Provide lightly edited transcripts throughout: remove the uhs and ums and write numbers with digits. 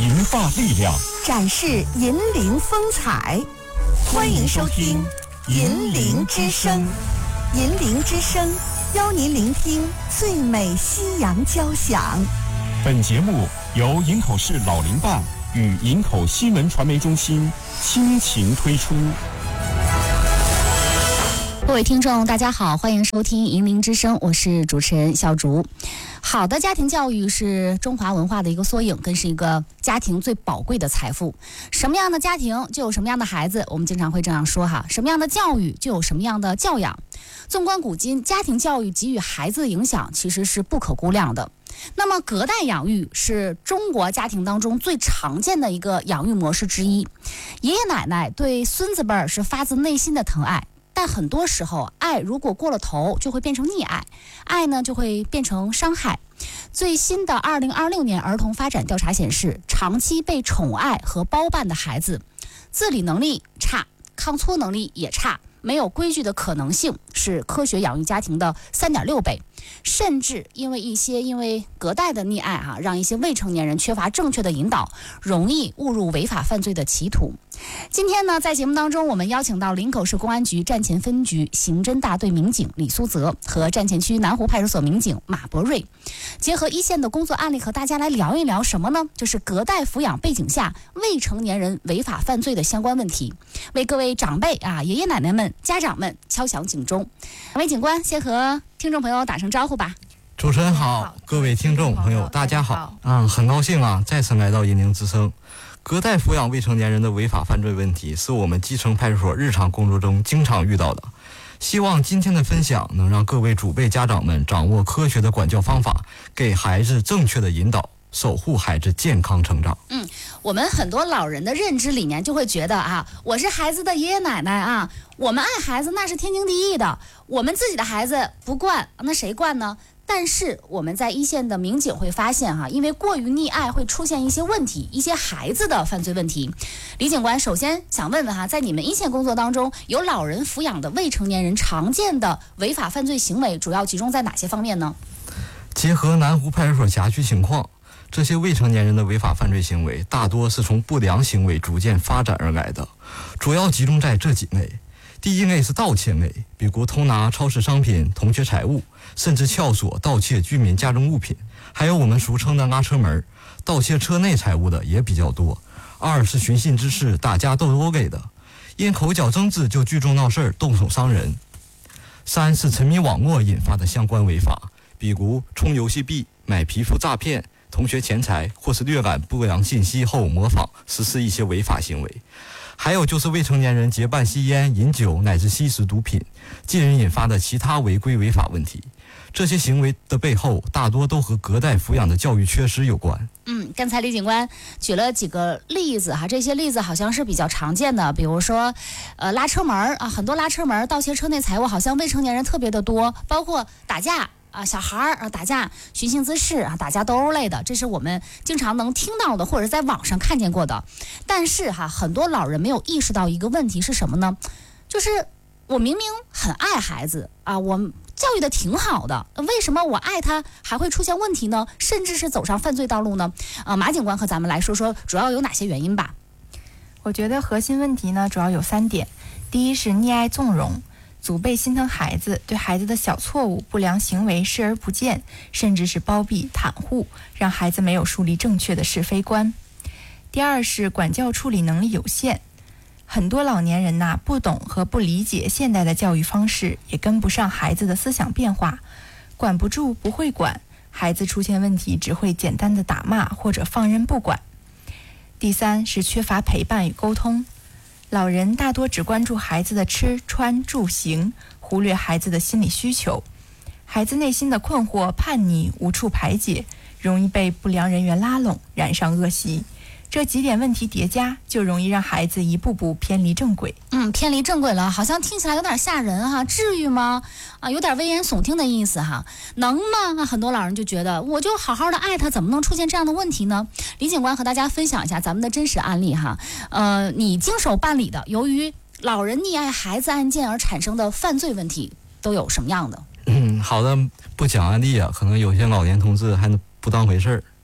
银发力量， 展示银铃风采。欢迎收听银铃之声。银铃之声邀您聆听最美西洋交响。 本节目由营口市老龄办与营口西门传媒中心倾情推出。 各位听众大家好，欢迎收听银铃之声，我是主持人小竹。好的家庭教育是中华文化的一个缩影，更是一个家庭最宝贵的财富。什么样的家庭就有什么样的孩子，我们经常会这样说哈，什么样的教育就有什么样的教养。纵观古今，家庭教育给予孩子的影响其实是不可估量的。那么隔代养育是中国家庭当中最常见的一个养育模式之一。爷爷奶奶对孙子辈是发自内心的疼爱，但很多时候爱如果过了头就会变成溺爱，爱呢就会变成伤害。最新的2026年儿童发展调查显示，长期被宠爱和包办的孩子自理能力差，抗挫能力也差，没有规矩的可能性是科学养育家庭的3.6倍，甚至因为隔代的溺爱让一些未成年人缺乏正确的引导，容易误入违法犯罪的歧途。今天呢，在节目当中，我们邀请到林口市公安局站前分局刑侦大队民警李苏泽和站前区南湖派出所民警马博瑞，结合一线的工作案例，和大家来聊一聊什么呢？就是隔代抚养背景下未成年人违法犯罪的相关问题，为各位长辈爷爷奶奶们、家长们敲响警钟。两位警官先和听众朋友打声招呼吧。 主持人好，各位听众朋友大家好。很高兴再次来到银铃之声。隔代抚养未成年人的违法犯罪问题是我们基层派出所日常工作中经常遇到的，希望今天的分享能让各位主辈家长们掌握科学的管教方法，给孩子正确的引导，守护孩子健康成长。 我们很多老人的认知里面就会觉得我是孩子的爷爷奶奶我们爱孩子那是天经地义的，我们自己的孩子不惯，那谁惯呢？但是我们在一线的民警会发现因为过于溺爱会出现一些问题，一些孩子的犯罪问题。李警官首先想问问在你们一线工作当中，有老人抚养的未成年人常见的违法犯罪行为主要集中在哪些方面呢？ 结合南湖派出所辖区情况，这些未成年人的违法犯罪行为大多是从不良行为逐渐发展而来的，主要集中在这几类。第一类是盗窃类，比如偷拿超市商品、同学财物，甚至撬锁盗窃居民家中物品，还有我们俗称的拉车门，盗窃车内财物的也比较多。二是寻衅滋事、打架斗殴类的，因口角争执就聚众闹事动手伤人。三是沉迷网络引发的相关违法，比如充游戏币、买皮肤诈骗同学钱财，或是略览不良信息后模仿实施一些违法行为。还有就是未成年人结伴吸烟、饮酒乃至吸食毒品，进而引发的其他违规违法问题。这些行为的背后大多都和隔代抚养的教育缺失有关。 刚才李警官举了几个例子这些例子好像是比较常见的，比如说拉车门很多拉车门、盗窃车内财物好像未成年人特别的多，包括打架小孩打架、寻衅滋事打架斗殴类的，这是我们经常能听到的，或者在网上看见过的。但是很多老人没有意识到一个问题是什么呢？就是我明明很爱孩子我教育的挺好的，为什么我爱他还会出现问题呢？甚至是走上犯罪道路呢？马警官和咱们来说说主要有哪些原因吧。 我觉得核心问题呢主要有3点。第一是溺爱纵容，祖辈心疼孩子，对孩子的小错误、不良行为视而不见，甚至是包庇、袒护，让孩子没有树立正确的是非观。第二是管教处理能力有限，很多老年人不懂和不理解现代的教育方式，也跟不上孩子的思想变化，管不住不会管，孩子出现问题只会简单的打骂或者放任不管。第三是缺乏陪伴与沟通，老人大多只关注孩子的吃穿住行，忽略孩子的心理需求，孩子内心的困惑叛逆无处排解，容易被不良人员拉拢，染上恶习。这几点问题叠加，就容易让孩子一步步偏离正轨。 偏离正轨了，好像听起来有点吓人至于吗？有点危言耸听的意思能吗？很多老人就觉得，我就好好的爱他，怎么能出现这样的问题呢？李警官和大家分享一下咱们的真实案例你经手办理的由于老人溺爱孩子案件而产生的犯罪问题都有什么样的？ 好的，不讲案例可能有些老年同志还不当回事儿。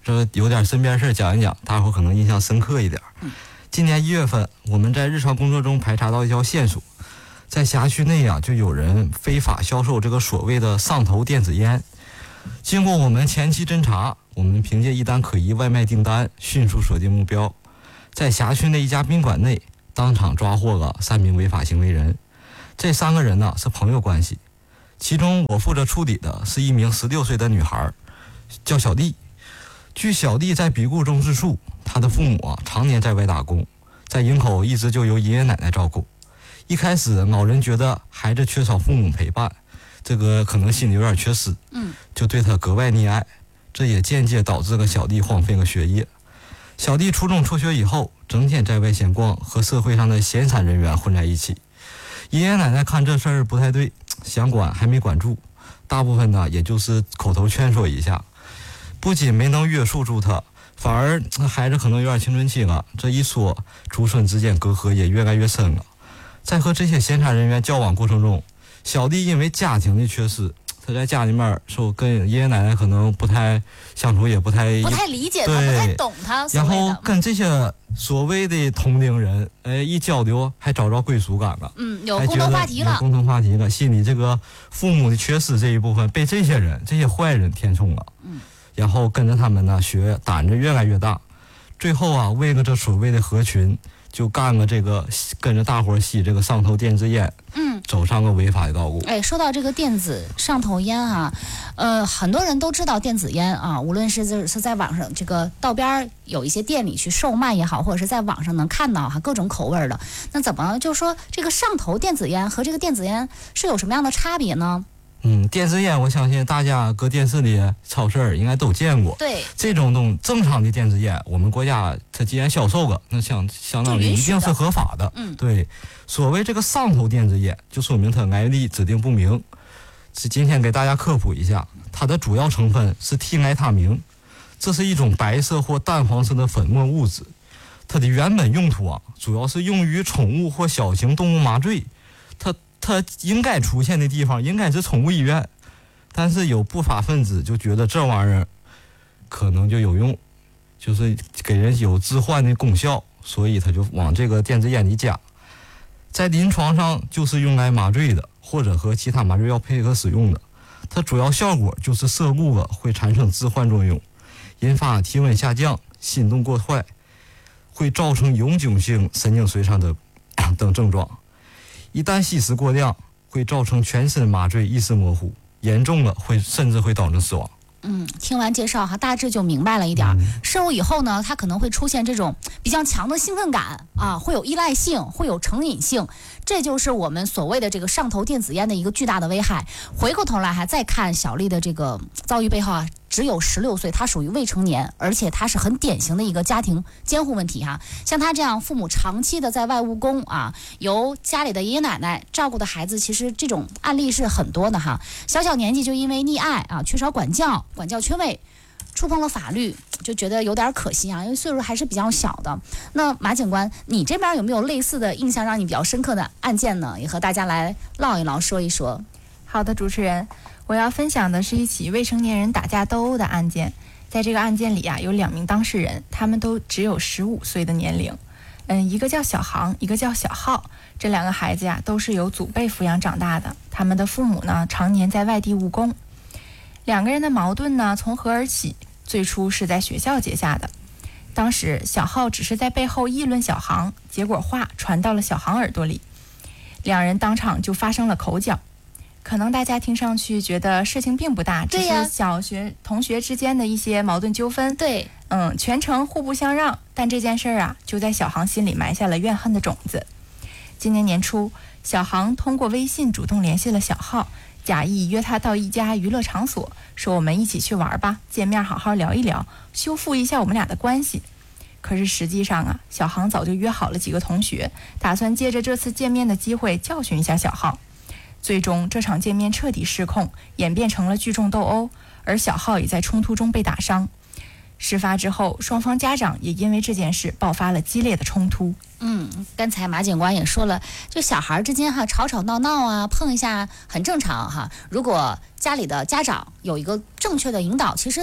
这有点身边事讲一讲，大伙可能印象深刻一点。今年1月份，我们在日常工作中排查到一条线索，在辖区内就有人非法销售这个所谓的上头电子烟。经过我们前期侦查，我们凭借一单可疑外卖订单迅速锁定目标，在辖区内一家宾馆内当场抓获了3名违法行为人。这3个人呢是朋友关系，其中我负责处理的是一名16岁的女孩，叫小弟。据小弟在笔录中自述，他的父母常年在外打工，在营口一直就由爷爷奶奶照顾。一开始老人觉得孩子缺少父母陪伴，这个可能心里有点缺失，就对他格外溺爱，这也间接导致了小弟荒废了学业。小弟初中辍学以后，整天在外闲逛，和社会上的闲散人员混在一起。爷爷奶奶看这事儿不太对，想管还没管住，大部分呢也就是口头劝说一下，不仅没能约束住他，反而孩子可能有点青春期了，这一说，祖孙之间隔阂也越来越深了。在和这些闲散人员交往过程中，小弟因为家庭的缺失，他在家里面受跟爷爷奶奶可能不太相处，也不太理解他，不太懂他， 然后跟这些所谓的同龄人，一交流还找着归属感了， 有共同话题了， 心里这个父母的缺失这一部分被这些坏人填充了，然后跟着他们呢学，胆子越来越大，最后为了这所谓的合群，就干了这个跟着大伙吸这个上头电子烟，走上了违法的道路。 说到这个电子上头烟很多人都知道电子烟无论是在网上这个道边有一些店里去售卖也好，或者是在网上能看到各种口味的，那怎么就说这个上头电子烟和这个电子烟是有什么样的差别呢？ 电子烟我相信大家搁电视里、超市应该都见过。 对， 这种正常的电子烟，我们国家它既然销售了，那相当于一定是合法的。对，所谓这个上头电子烟，就说明它来历指定不明。今天给大家科普一下，它的主要成分是替埃他明，这是一种白色或淡黄色的粉末物质。它的原本用途主要是用于宠物或小型动物麻醉。它应该出现的地方应该是宠物医院，但是有不法分子就觉得这玩意儿可能就有用，就是给人有致幻的功效，所以他就往这个电子烟里加。在临床上就是用来麻醉的，或者和其他麻醉药配合使用的。它主要效果就是摄入了会产生致幻作用，引发体温下降、心动过快，会造成永久性神经损伤等症状。一旦吸食过量，会造成全身麻醉、意识模糊，严重了甚至会导致死亡。 听完介绍大致就明白了一点。摄入以后呢，它可能会出现这种比较强的兴奋感会有依赖性，会有成瘾性，这就是我们所谓的这个上头电子烟的一个巨大的危害。回过头来再看小丽的这个遭遇背后只有16岁，他属于未成年，而且他是很典型的一个家庭监护问题像他这样父母长期的在外务工由家里的爷爷奶奶照顾的孩子，其实这种案例是很多的小年纪就因为溺爱缺少管教缺位，触碰了法律，就觉得有点可惜因为岁数还是比较小的。那马警官，你这边有没有类似的印象让你比较深刻的案件呢？也和大家来唠一唠，说一说。 好的，主持人，我要分享的是一起未成年人打架斗殴的案件。在这个案件里有2名当事人，他们都只有15岁的年龄。一个叫小航，一个叫小浩。这2个孩子都是由祖辈抚养长大的，他们的父母呢常年在外地务工。2个人的矛盾呢从何而起？最初是在学校结下的。当时小浩只是在背后议论小航，结果话传到了小航耳朵里，2人当场就发生了口角。可能大家听上去觉得事情并不大，只是小学同学之间的一些矛盾纠纷。 对， 全程互不相让，但这件事儿就在小航心里埋下了怨恨的种子。今年年初，小航通过微信主动联系了小浩，假意约他到一家娱乐场所，说我们一起去玩吧，见面好好聊一聊，修复一下我们俩的关系。可是实际上小航早就约好了几个同学，打算借着这次见面的机会教训一下小浩。最终这场见面彻底失控，演变成了聚众斗殴，而小浩也在冲突中被打伤。事发之后，双方家长也因为这件事爆发了激烈的冲突。 刚才马警官也说了，就小孩之间吵吵闹闹碰一下很正常如果家里的家长有一个正确的引导，其实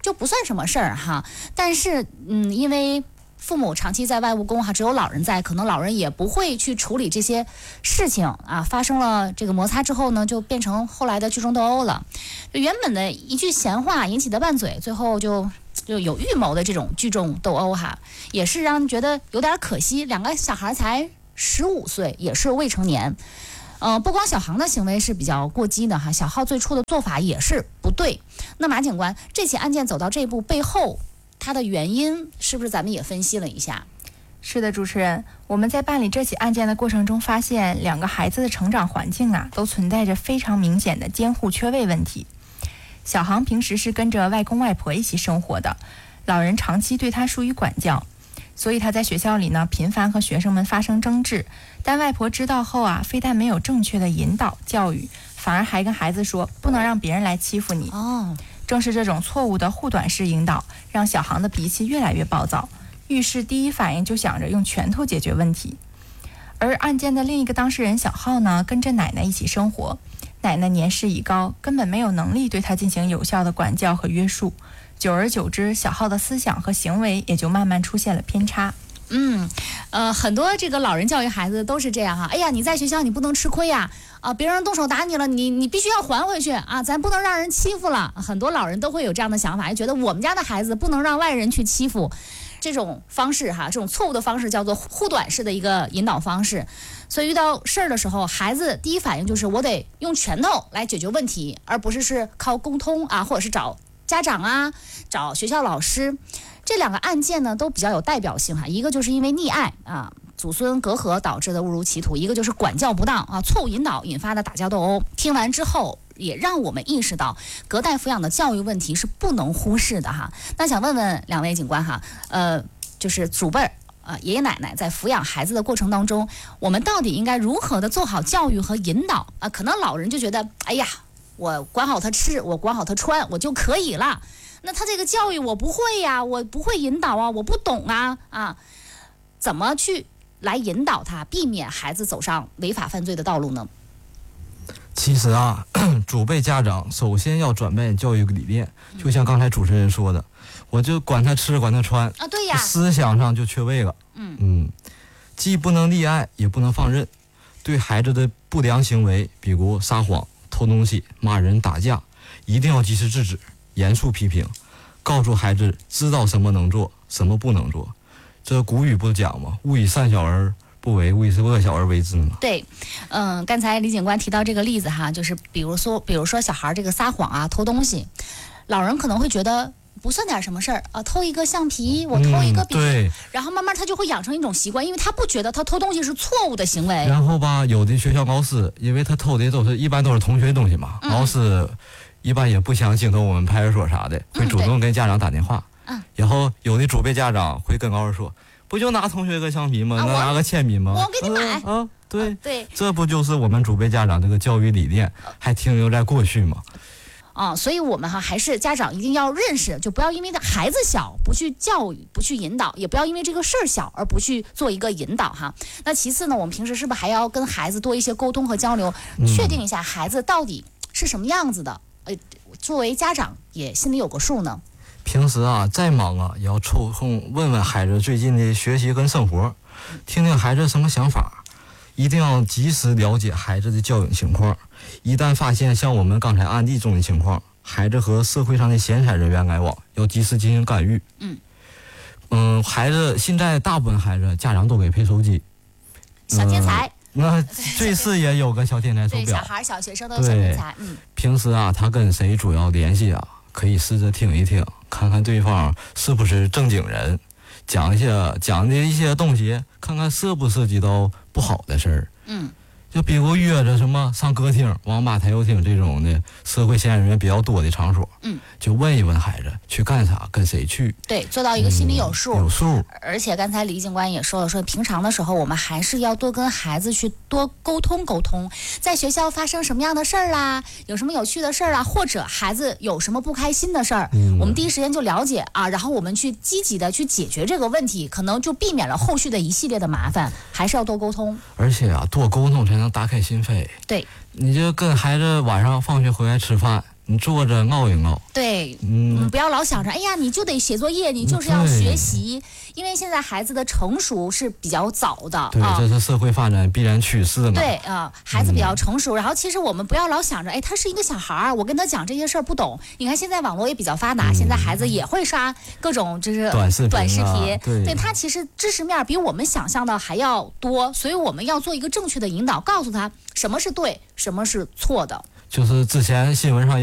就不算什么事儿哈。但是因为父母长期在外务工哈，只有老人在，可能老人也不会去处理这些事情啊。发生了这个摩擦之后呢，就变成后来的聚众斗殴了。就原本的一句闲话引起的拌嘴，最后就有预谋的这种聚众斗殴哈，也是让人觉得有点可惜。两个小孩才15岁，也是未成年。不光小航的行为是比较过激的哈，小浩最初的做法也是不对。那马警官，这起案件走到这一步背后，它的原因是不是咱们也分析了一下？ 是的，主持人，我们在办理这起案件的过程中发现，两个孩子的成长环境啊，都存在着非常明显的监护缺位问题。小航平时是跟着外公外婆一起生活的，老人长期对他疏于管教，所以他在学校里呢，频繁和学生们发生争执。但外婆知道后啊，非但没有正确的引导教育，反而还跟孩子说不能让别人来欺负你。正是这种错误的护短式引导，让小航的脾气越来越暴躁，遇事第一反应就想着用拳头解决问题。而案件的另一个当事人小浩呢，跟着奶奶一起生活，奶奶年事已高，根本没有能力对他进行有效的管教和约束。久而久之，小浩的思想和行为也就慢慢出现了偏差。 很多这个老人教育孩子都是这样哈。哎呀，你在学校你不能吃亏呀，别人动手打你了，你必须要还回去啊，咱不能让人欺负了。很多老人都会有这样的想法，觉得我们家的孩子不能让外人去欺负。这种方式哈，这种错误的方式叫做护短式的一个引导方式。所以遇到事儿的时候，孩子第一反应就是我得用拳头来解决问题，而不是靠沟通啊，或者是找家长啊，找学校老师。这两个案件呢都比较有代表性哈，一个就是因为溺爱啊，祖孙隔阂导致的误入歧途，一个就是管教不当啊，错误引导引发的打架斗殴。听完之后也让我们意识到隔代抚养的教育问题是不能忽视的哈。那想问问两位警官哈，就是祖辈爷爷奶奶在抚养孩子的过程当中，我们到底应该如何的做好教育和引导啊？可能老人就觉得，哎呀，我管好他吃，我管好他穿，我就可以了。那他这个教育我不会呀，我不会引导啊，我不懂啊，怎么去来引导他，避免孩子走上违法犯罪的道路呢？ 其实啊，祖辈家长首先要转变教育理念，就像刚才主持人说的，我就管他吃管他穿啊，对呀， 思想上就缺位了。既不能溺爱，也不能放任，对孩子的不良行为，比如撒谎、偷东西、骂人、打架，一定要及时制止，严肃批评，告诉孩子知道什么能做，什么不能做。这古语不讲吗？勿以善小而不为，勿以恶小而为之嘛。 对，刚才李警官提到这个例子哈，就是比如说小孩这个撒谎啊、偷东西，老人可能会觉得不算点什么事儿啊，偷一个橡皮，我偷一个笔，然后慢慢他就会养成一种习惯，因为他不觉得他偷东西是错误的行为。 然后吧，有的学校老师，因为他偷的一般都是同学的东西嘛，老师一般也不想惊动我们派出所啥的，会主动跟家长打电话。然后有的祖辈家长会跟老师说，不就拿同学个橡皮吗？能拿个铅笔吗？ 我给你买对，这不就是我们祖辈家长这个教育理念还停留在过去吗？ 所以我们还是家长一定要认识，就不要因为孩子小不去教育、不去引导，也不要因为这个事儿小而不去做一个引导哈。那其次呢，我们平时是不是还要跟孩子多一些沟通和交流，确定一下孩子到底是什么样子的？作为家长也心里有个数呢。 平时啊，再忙啊，也要抽空问问孩子最近的学习跟生活，听听孩子什么想法，一定要及时了解孩子的教养情况。一旦发现像我们刚才案例中的情况，孩子和社会上的闲散人员来往，要及时进行干预。孩子现在大部分孩子家长都给配手机， 小天才。 那最次也有个小天才手表， 对，小孩小学生都有小天才。 平时啊，他跟谁主要联系啊？可以试着听一听，看看对方是不是正经人，讲的一些东西，看看涉不涉及到不好的事儿。就比如约着什么上歌厅、网吧、台球厅这种的社会闲散人员比较多的场所，就问一问孩子去干啥，跟谁去， 对，做到一个心里有数。而且刚才李警官也说了，说平常的时候我们还是要多跟孩子去多沟通沟通，在学校发生什么样的事儿啦，有什么有趣的事儿啊，或者孩子有什么不开心的事儿，我们第一时间就了解啊，然后我们去积极的去解决这个问题，可能就避免了后续的一系列的麻烦。还是要多沟通， 而且啊，多沟通才能打开心扉。 对， 你就跟孩子晚上放学回来吃饭， 你坐着熬一熬。 对，不要老想着，哎呀，你就得写作业，你就是要学习，因为现在孩子的成熟是比较早的， 对，这是社会发展必然趋势嘛。 对孩子比较成熟，然后其实我们不要老想着，哎，他是一个小孩儿，我跟他讲这些事儿不懂。你看现在网络也比较发达，现在孩子也会刷各种就是短视频，对他其实知识面比我们想象的还要多，所以我们要做一个正确的引导，告诉他什么是对，什么是错的。 就是之前新闻上